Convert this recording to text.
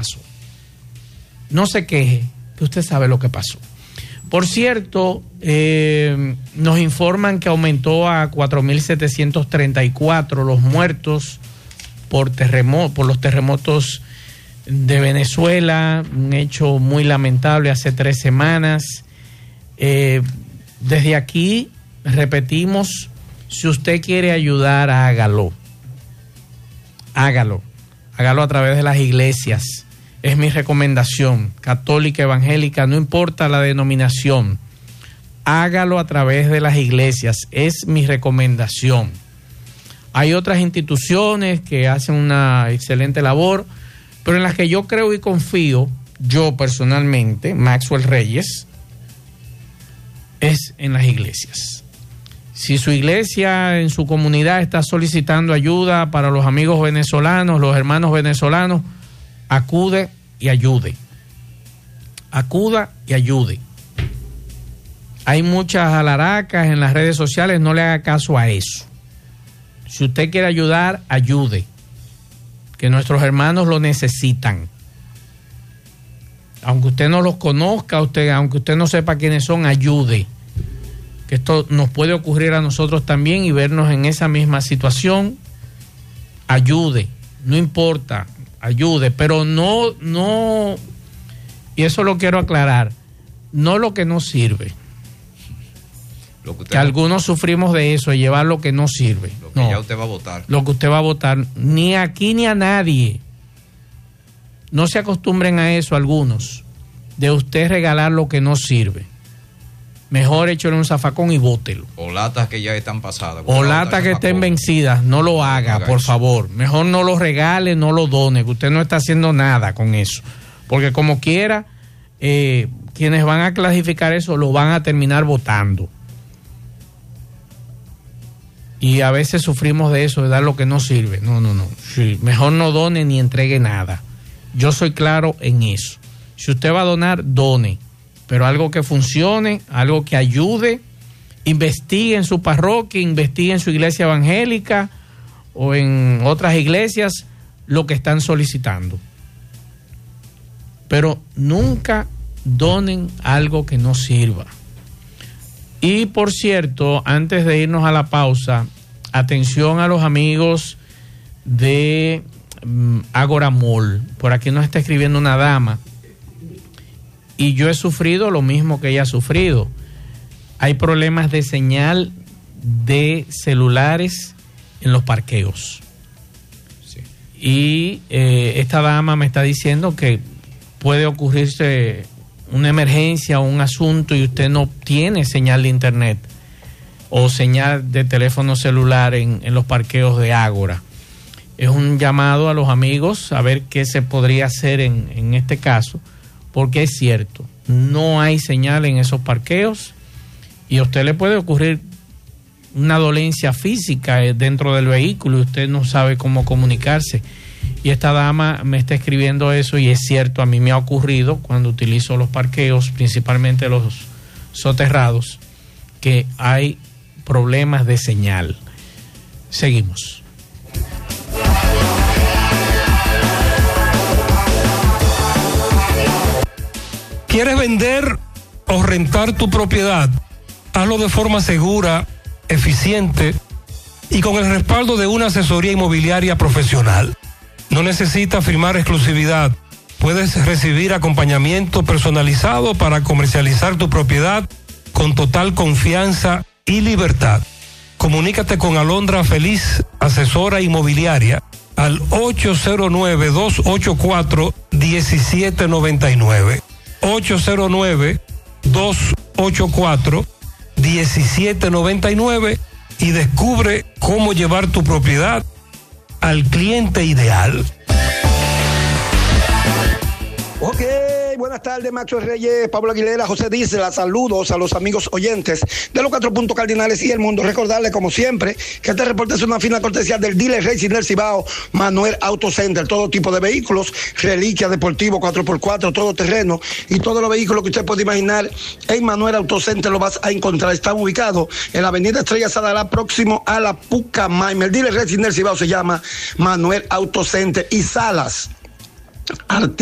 pasó. No se queje, que usted sabe lo que pasó. Por cierto, nos informan que aumentó a 4.734 los muertos por los terremotos de Venezuela, un hecho muy lamentable hace 3 semanas. Desde aquí repetimos, si usted quiere ayudar, hágalo a través de las iglesias. Es mi recomendación, católica, evangélica, no importa la denominación, hágalo a través de las iglesias, es mi recomendación. Hay otras instituciones que hacen una excelente labor, pero en las que yo creo y confío, yo personalmente, Maxwell Reyes, es en las iglesias. Si su iglesia en su comunidad está solicitando ayuda para los amigos venezolanos, los hermanos venezolanos, acude y ayude. Acuda y ayude. Hay muchas alaracas en las redes sociales, no le haga caso a eso. Si usted quiere ayudar, ayude. Que nuestros hermanos lo necesitan. Aunque usted no los conozca, aunque usted no sepa quiénes son, ayude. Que esto nos puede ocurrir a nosotros también y vernos en esa misma situación. Ayude, no importa, ayude, pero no, y eso lo quiero aclarar, no lo que no sirve. Que algunos sufrimos de eso, de llevar lo que no sirve. Lo que ya usted va a votar. Lo que usted va a votar, ni aquí ni a nadie. No se acostumbren a eso algunos, de usted regalar lo que no sirve. Mejor échale un zafacón y bótelo. O latas que ya están pasadas. O latas que estén vencidas, no lo haga, por favor. Mejor no lo regale, no lo done, que usted no está haciendo nada con eso. Porque como quiera, quienes van a clasificar eso lo van a terminar votando. Y a veces sufrimos de eso, de dar lo que no sirve. No. Sí, mejor no done ni entregue nada. Yo soy claro en eso. Si usted va a donar, done. Pero algo que funcione, algo que ayude. Investigue en su parroquia, investigue en su iglesia evangélica o en otras iglesias lo que están solicitando. Pero nunca donen algo que no sirva. Y por cierto, antes de irnos a la pausa, atención a los amigos de Ágora Mall. Por aquí nos está escribiendo una dama y yo he sufrido lo mismo que ella ha sufrido. Hay problemas de señal de celulares en los parqueos. Sí. Y esta dama me está diciendo que puede ocurrirse una emergencia o un asunto y usted no tiene señal de internet o señal de teléfono celular en los parqueos de Ágora. Es un llamado a los amigos a ver qué se podría hacer en este caso, porque es cierto, no hay señal en esos parqueos y a usted le puede ocurrir una dolencia física dentro del vehículo y usted no sabe cómo comunicarse. Y esta dama me está escribiendo eso y es cierto, a mí me ha ocurrido cuando utilizo los parqueos, principalmente los soterrados, que hay problemas de señal. Seguimos. ¿Quieres vender o rentar tu propiedad? Hazlo de forma segura, eficiente y con el respaldo de una asesoría inmobiliaria profesional. No necesitas firmar exclusividad. Puedes recibir acompañamiento personalizado para comercializar tu propiedad con total confianza y libertad. Comunícate con Alondra Feliz, asesora inmobiliaria, al 809-284-1799. 809-284-1799 y descubre cómo llevar tu propiedad al cliente ideal. Ok, buenas tardes, Maxwell Reyes, Pablo Aguilera, José Díaz, saludos a los amigos oyentes de los 4 puntos cardinales y el mundo. Recordarles, como siempre, que este reporte es una fina cortesía del dealer Racing del Cibao, Manuel Auto Center. Todo tipo de vehículos, reliquias, deportivos, 4x4, todo terreno y todos los vehículos que usted puede imaginar en Manuel Auto Center lo vas a encontrar. Están ubicados en la avenida Estrella Sadalá, próximo a la Pucamaima. El dealer Racing del Cibao se llama Manuel Auto Center y Salas.